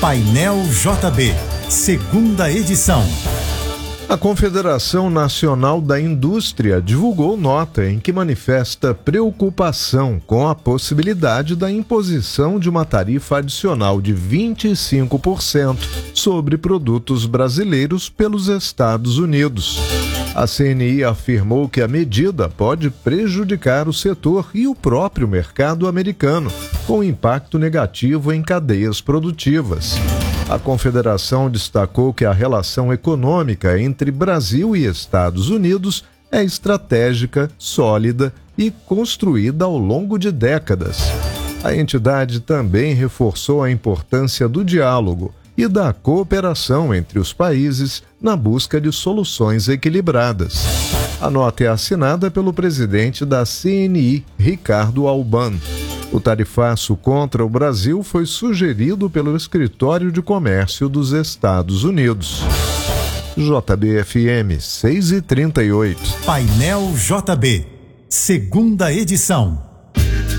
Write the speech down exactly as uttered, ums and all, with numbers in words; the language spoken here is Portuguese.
Painel J B, segunda edição. A Confederação Nacional da Indústria divulgou nota em que manifesta preocupação com a possibilidade da imposição de uma tarifa adicional de vinte e cinco por cento sobre produtos brasileiros pelos Estados Unidos. A C N I afirmou que a medida pode prejudicar o setor e o próprio mercado americano, com impacto negativo em cadeias produtivas. A Confederação destacou que a relação econômica entre Brasil e Estados Unidos é estratégica, sólida e construída ao longo de décadas. A entidade também reforçou a importância do diálogo e da cooperação entre os países na busca de soluções equilibradas. A nota é assinada pelo presidente da C N I, Ricardo Alban. O tarifaço contra o Brasil foi sugerido pelo Escritório de Comércio dos Estados Unidos. J B F M seis e trinta e oito. Painel J B, segunda edição.